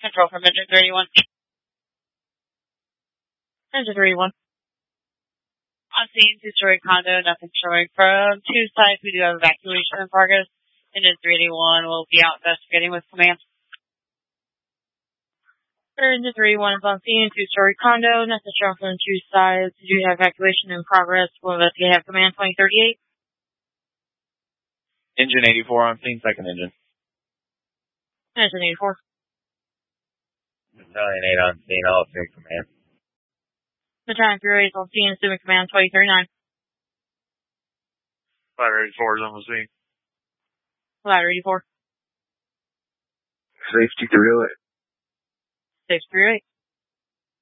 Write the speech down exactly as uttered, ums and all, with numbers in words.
Control from Engine three one. Engine three one. On scene, two-story condo, nothing showing from two sides. We do have evacuation in progress. Engine three eighty-one will be out investigating with command. Engine three eighty-one is on scene, two-story condo, nothing showing from two sides. We do have evacuation in progress. We'll investigate, have command twenty thirty-eight. Engine eighty-four on scene, second engine. Engine eighty-four. nine eight on scene, all take command. Battalion three is on scene, assuming command twenty thirty-nine. Ladder eighty-four is on the scene. Ladder eighty-four. Safety three oh eight. Safety three oh eight.